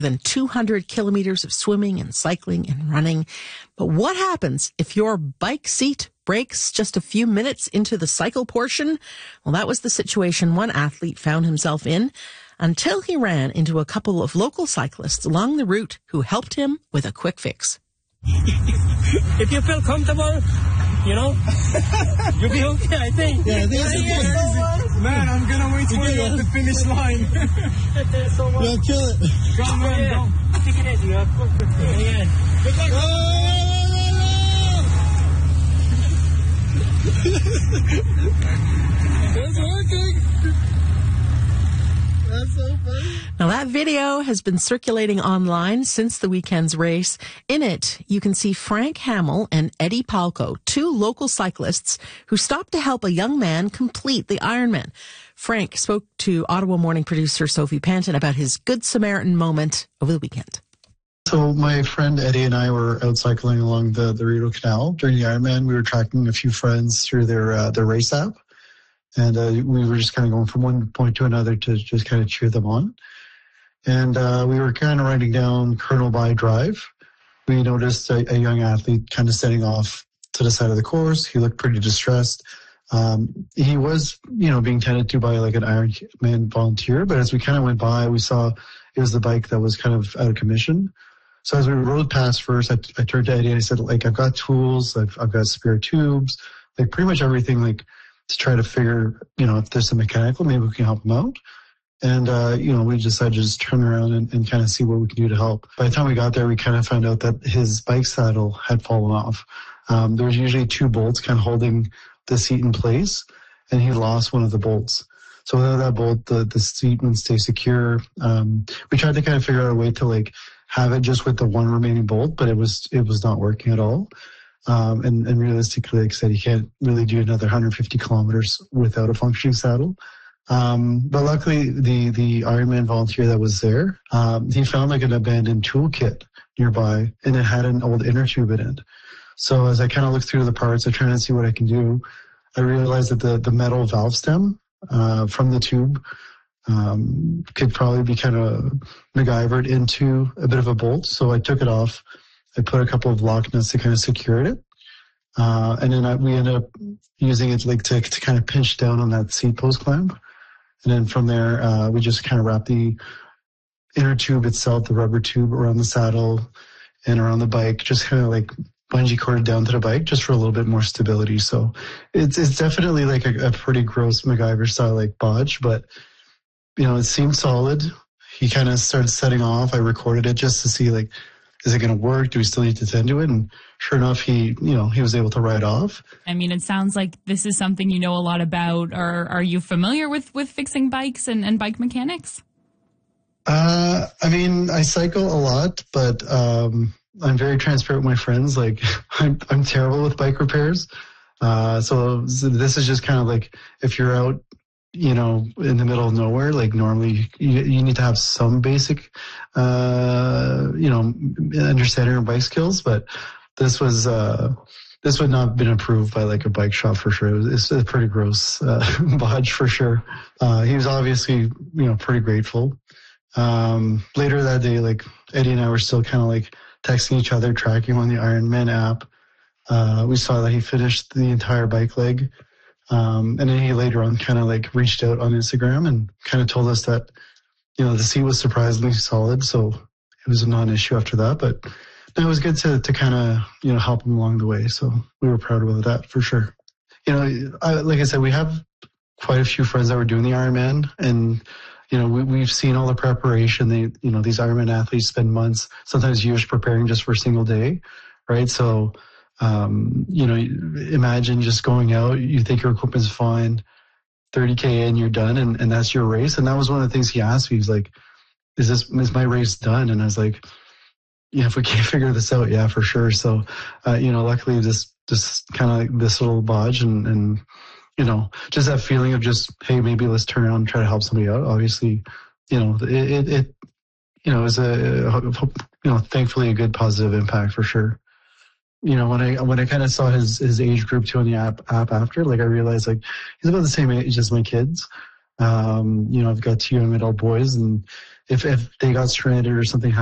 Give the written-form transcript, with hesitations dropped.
than 200 kilometers of swimming and cycling and running. But what happens if your bike seat breaks just a few minutes into the cycle portion? Well, that was the situation one athlete found himself in until he ran into a couple of local cyclists along the route who helped him with a quick fix. If you feel comfortable, you'll be okay, I think. Yeah, man, I'm gonna wait for you at the finish line. You'll kill it. Go, man, go. Take it easy, man. Yeah. Good luck. It's working. That's so funny. Now, that video has been circulating online since the weekend's race. In it, you can see Frank Hamill and Eddie Palco, two local cyclists who stopped to help a young man complete the Ironman. Frank spoke to Ottawa Morning producer Sophie Panton about his Good Samaritan moment over the weekend. So my friend Eddie and I were out cycling along the Rideau Canal during the Ironman. We were tracking a few friends through their race app. And we were just kind of going from one point to another to just kind of cheer them on. And we were kind of riding down Colonel By Drive. We noticed a young athlete kind of setting off to the side of the course. He looked pretty distressed. He was, being tended to by like an Ironman volunteer. But as we kind of went by, we saw it was the bike that was kind of out of commission. So as we rode past first, I turned to Eddie and I said, like, I've got tools, I've got spare tubes, like pretty much everything, like, to try to figure, if there's a mechanical, maybe we can help him out. And, we decided to just turn around and kind of see what we can do to help. By the time we got there, we kind of found out that his bike saddle had fallen off. There was usually two bolts kind of holding the seat in place, and he lost one of the bolts. So without that bolt, the seat wouldn't stay secure. We tried to kind of figure out a way to like have it just with the one remaining bolt, but it was not working at all. And realistically, like I said, you can't really do another 150 kilometers without a functioning saddle. But luckily, the Ironman volunteer that was there, he found like an abandoned toolkit nearby, and it had an old inner tube in it. So as I kind of looked through the parts, I tried to see what I can do. I realized that the metal valve stem from the tube could probably be kind of MacGyvered into a bit of a bolt. So I took it off. I put a couple of lock nuts to kind of secure it. And then we ended up using it like to kind of pinch down on that seat post clamp. And then from there, we just kind of wrapped the inner tube itself, the rubber tube around the saddle and around the bike, just kind of like bungee corded down to the bike just for a little bit more stability. So it's definitely like a pretty gross MacGyver style like bodge, but it seemed solid. He kind of started setting off. I recorded it just to see like, is it going to work? Do we still need to tend to it? And sure enough, he was able to ride off. I mean, it sounds like this is something you know a lot about. Are you familiar with fixing bikes and bike mechanics? I mean, I cycle a lot, but I'm very transparent with my friends. Like, I'm terrible with bike repairs. So this is just kind of like if you're out, in the middle of nowhere, like normally you need to have some basic, understanding of bike skills, but this would not have been approved by like a bike shop for sure. It's a pretty gross, bodge for sure. He was obviously, pretty grateful. Later that day, like Eddie and I were still kind of like texting each other, tracking on the Ironman app. We saw that he finished the entire bike leg. And then he later on kind of like reached out on Instagram and kind of told us that, the seat was surprisingly solid. So it was a non-issue after that, but it was good to kind of, help him along the way. So we were proud about that for sure. Like I said, we have quite a few friends that were doing the Ironman, and, we've seen all the preparation. These Ironman athletes spend months, sometimes years preparing just for a single day. Right. So, imagine just going out, you think your equipment's fine, 30K in, you're done, and that's your race. And that was one of the things he asked me. He's like, is my race done? And I was like, yeah, if we can't figure this out, yeah, for sure. So, luckily this kind of like this little bodge and, just that feeling of just, hey, maybe let's turn around and try to help somebody out. Obviously, it was thankfully a good positive impact for sure. When I kind of saw his age group too on the app after, like I realized like he's about the same age as my kids. I've got 2 young adult boys, and if they got stranded or something